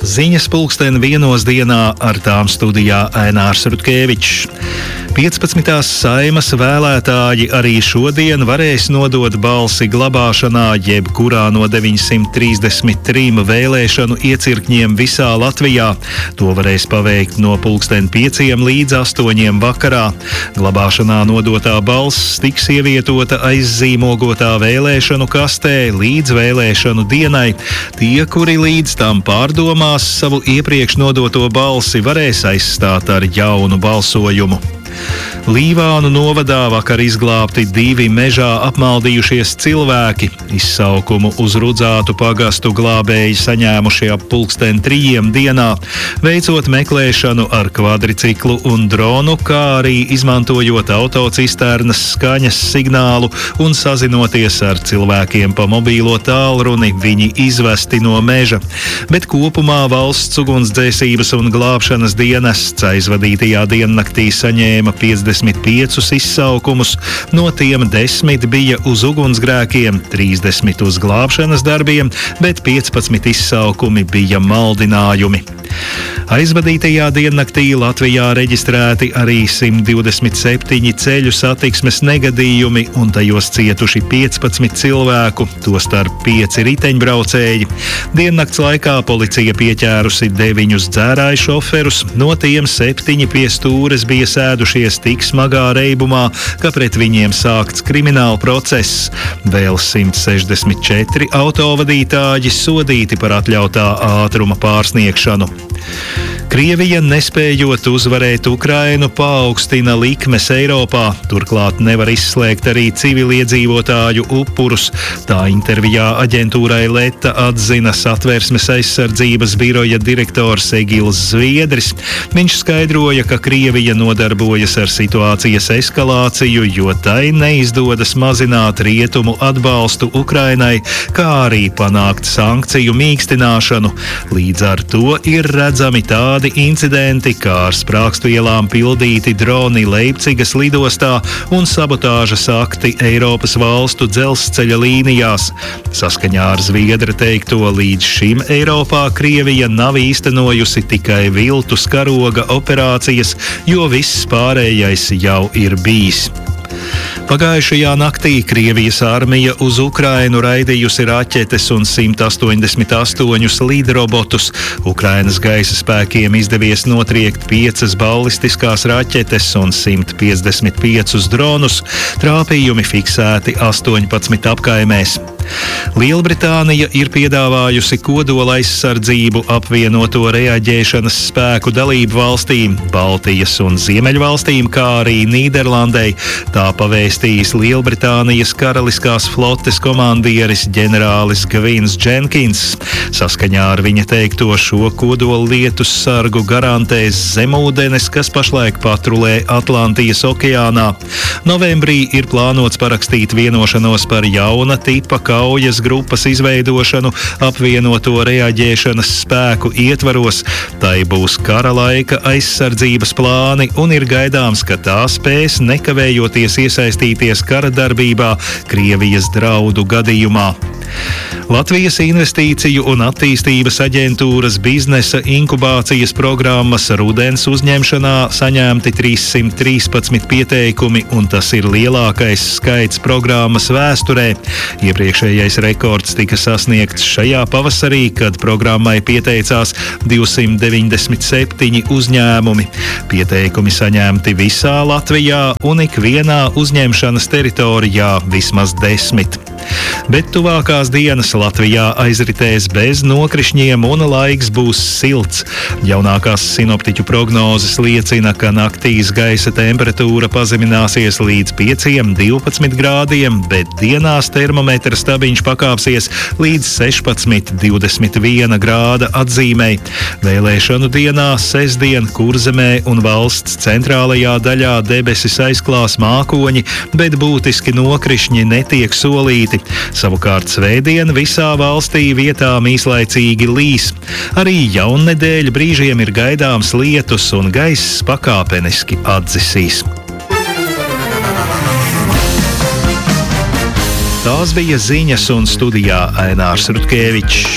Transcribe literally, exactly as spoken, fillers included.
Ziņas pulksten vienos dienā, ar tām studijā Ainārs Rutkevičs. piecpadsmitās Saimas vēlētāji arī šodien varēs nodot balsi glabāšanā jebkurā no deviņsimt trīsdesmit trim vēlēšanu iecirkņiem visā Latvijā. To varēs paveikt no pulksten pieciem līdz astoņiem vakarā. Glabāšanā nodotā balss tiks ievietota aizzīmogotā vēlēšanu kastē līdz vēlēšanu dienai. Tie, kuri līdz tam pārdomās savu iepriekš nodoto balsi, varēs aizstāt ar jaunu balsojumu. Līvānu novadā vakar izglābti divi mežā apmaldījušies cilvēki. Izsaukumu uz Rudzātu pagastu glābēji saņēmuši ap pulksten trījiem dienā, veicot meklēšanu ar kvadriciklu un dronu, kā arī izmantojot autocisternas skaņas signālu un sazinoties ar cilvēkiem pa mobīlo tālruni, viņi izvesti no meža. Bet kopumā valsts ugunsdzēsības un glābšanas dienests aizvadītajā diennaktī saņēma piecdesmit piecus izsaukumus, no tiem desmit bija uz ugunsgrēkiem, trīsdesmit uz glābšanas darbiem, bet piecpadsmit izsaukumi bija maldinājumi. Aizvadītajā diennaktī Latvijā reģistrēti arī simt divdesmit septiņi ceļu satiksmes negadījumi un tajos cietuši piecpadsmit cilvēku, tostarp pieci riteņbraucēji. Diennakts laikā policija pieķērusi deviņus dzērāju šoferus, no tiem septiņi pie stūres bija sēdušies tik smagā reibumā, ka pret viņiem sākts krimināla process. Vēl simt sešdesmit četri autovadītāji sodīti par atļautā ātruma pārsniegšanu. Krievija, nespējot uzvarēt Ukrainu, paaugstina likmes Eiropā, turklāt nevar izslēgt arī civiliedzīvotāju upurus. Tā intervijā aģentūrai Leta atzina Satversmes aizsardzības biroja direktors Egils Zviedris. Viņš skaidroja, ka Krievija nodarbojas ar situācijas eskalāciju, jo tai neizdodas mazināt rietumu atbalstu Ukrainai, kā arī panākt sankciju mīkstināšanu. Līdz ar to ir redzami tādi incidenti, kā ar sprākstvielām pildīti droni Leipcigas lidostā un sabotāžas akti Eiropas valstu dzelzceļa līnijās. Saskaņā ar Zviedra teikto, līdz šim Eiropā Krievija nav īstenojusi tikai viltus karoga operācijas, jo viss pārējais jau ir bijis. Pagājušajā naktī Krievijas armija uz Ukrainu raidījusi raķetes un simt astoņdesmit astoņus lidrobotus. Ukrainas gaisa spēkiem izdevies notriekt piecas ballistiskās raķetes un simt piecdesmit piecus dronus. Trāpījumi fiksēti astoņpadsmit apkaimēs. Lielbritānija ir piedāvājusi kodola aizsardzību apvienoto reaģēšanas spēku dalību valstīm, Baltijas un Ziemeļvalstīm, kā arī Nīderlandei. Tā pavēstījis Lielbritānijas karaliskās flotes komandieris ģenerālis Gvins Dženkins. Saskaņā ar viņa teikto, šo kodola lietus sargu garantēs zemūdenes, kas pašlaik patrulē Atlantijas okeānā. Novembrī ir plānots parakstīt vienošanos par jauna tipa kaujas grupas izveidošanu apvienoto reaģēšanas spēku ietvaros. Tai būs kara laika aizsardzības plāni un ir gaidāms, ka tā spēs nekavējoties iesaistīties kara darbībā Krievijas draudu gadījumā. Latvijas Investīciju un attīstības aģentūras biznesa inkubācijas programmas rudens uzņemšanā saņemti trīssimt trīspadsmit pieteikumi, un tas ir lielākais skaits programmas vēsturē. Iepriekšējais rekords tika sasniegts šajā pavasarī, kad programmai pieteicās divsimt deviņdesmit septiņi uzņēmumi. Pieteikumi saņemti visā Latvijā un ikvienā uzņemšanas teritorijā vismaz desmit. Bet tuvākās dienas Latvijā aizritēs bez nokrišņiem un laiks būs silts. Jaunākās sinoptiķu prognozes liecina, ka naktīs gaisa temperatūra pazemināsies līdz pieciem divpadsmit grādiem, bet dienās termometra stabiņš pakāpsies līdz sešpadsmit divdesmit viena grāda atzīmei. Vēlēšanu dienā sestdien Kurzemē un valsts centrālajā daļā debesis aizklās mākoņi, bet būtiski nokrišņi netiek solīti. Savukārt svētdien visā valstī vietām īslaicīgi līs. Arī jaunnedēļa brīžiem ir gaidāms lietus un gaiss pakāpeniski atdzisīs. Tās bija ziņas, un studijā Ainārs Rutkevičs.